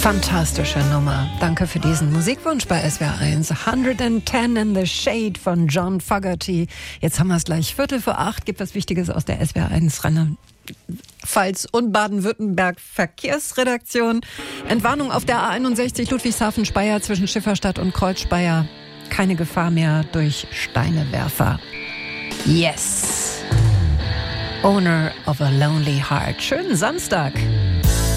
Fantastische Nummer. Danke für diesen Musikwunsch bei SWR1. 110 in the Shade von John Fogerty. Jetzt haben wir es gleich 7:45. Gibt was Wichtiges aus der SWR1 Rheinland-Pfalz und Baden-Württemberg Verkehrsredaktion. Entwarnung auf der A61 Ludwigshafen-Speyer zwischen Schifferstadt und Kreuzspeyer. Keine Gefahr mehr durch Steinewerfer. Yes. Owner of a Lonely Heart. Schönen Samstag.